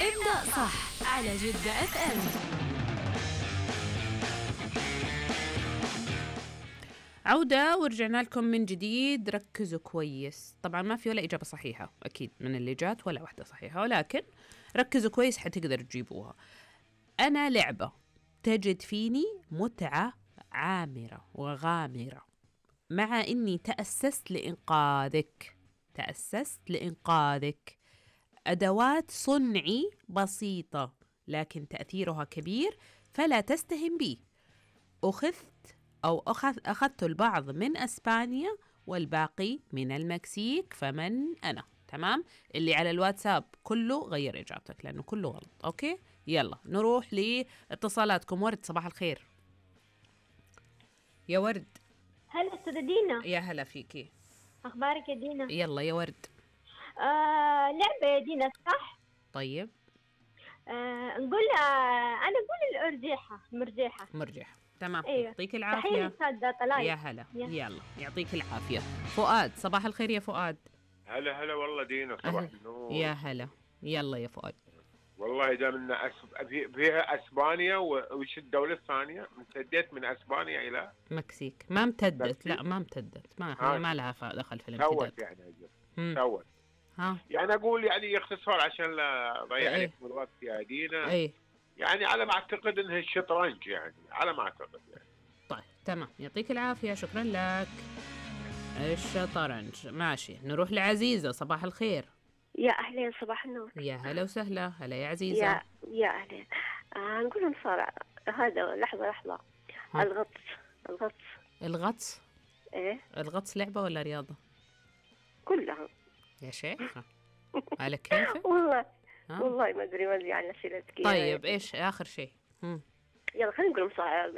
ابدأ صح على جدة اف ام. عودة ورجعنا لكم من جديد. ركزوا كويس، طبعا ما في ولا إجابة صحيحة أكيد من اللي جات، ولا واحدة صحيحة، ولكن ركزوا كويس حتقدر تجيبوها. أنا لعبة تجد فيني متعة عامرة وغامرة، مع إني تأسست لإنقاذك. أدوات صنعي بسيطة لكن تأثيرها كبير، فلا تستهن بي. أخذت البعض من أسبانيا والباقي من المكسيك، فمن أنا؟ تمام. اللي على الواتساب كله غير إجابتك لأنه كله غلط. أوكي، يلا نروح لاتصالاتكم. ورد، صباح الخير يا ورد. هلا أستاذة دينا. يا هلا فيكي، أخبارك يا دينا؟ يلا يا ورد. لعبة يا دينا صح؟ طيب نقول أنا أقول مرجحة. تمام. أيوة. يعطيك تحية العافية لأستاذ طلال. يا هلا. يلا يعطيك العافية. فؤاد، صباح الخير يا فؤاد. هلا والله دينا، صباح النور. يا هلا، يلا يا فؤاد. والله إذا من فيها أسبانيا، وش الدولة الثانية؟ امتدت من أسبانيا إلى مكسيك. ما امتدت، مكسيك؟ لا ما امتدت، ما لها دخل في الامتداد. سوت يعني سوت. ها يعني أقول يعني اختصار عشان لا أضيع إيه. عليكم الوقت يا دينا. ايه يعني على ما أعتقد إنها الشطرنج، يعني على ما أعتقد يعني. طيب تمام، يعطيك العافية، شكرا لك. الشطرنج ماشي. نروح لعزيزة، صباح الخير. يا أهلين، صباح النور. يا هلا وسهلا. هلا يا عزيزة. يا أهلين. نقول مصارع. هذا لحظة. ها. الغطس. إيه؟ الغطس لعبة ولا رياضة؟ كلها يا شيخة على كيفك. والله ها؟ والله ما أدري، ما أدري عن أسئلتك. طيب إيش آخر شيء؟ يلا خلينا نقول مصارع.